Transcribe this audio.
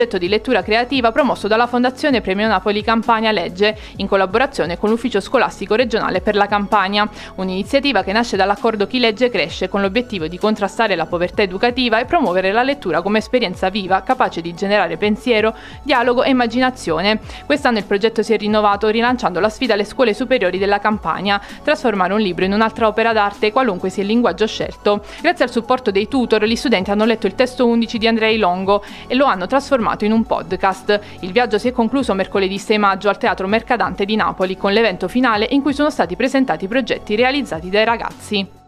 di lettura creativa promosso dalla Fondazione Premio Napoli Campania Legge in collaborazione con l'Ufficio Scolastico Regionale per la Campania, un'iniziativa che nasce dall'accordo Chi legge cresce con l'obiettivo di contrastare la povertà educativa e promuovere la lettura come esperienza viva capace di generare pensiero, dialogo e immaginazione. Quest'anno il progetto si è rinnovato rilanciando la sfida alle scuole superiori della Campania, trasformare un libro in un'altra opera d'arte qualunque sia il linguaggio scelto. Grazie al supporto dei tutor gli studenti hanno letto il testo 11 di Andrei Longo e lo hanno trasformato in un podcast. Il viaggio si è concluso mercoledì 6 maggio al Teatro Mercadante di Napoli con l'evento finale in cui sono stati presentati i progetti realizzati dai ragazzi.